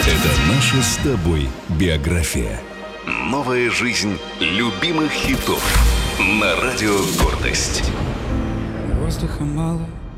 Это наша с тобой биография. Новая жизнь любимых хитов на радио «Гордость». Воздуха мало,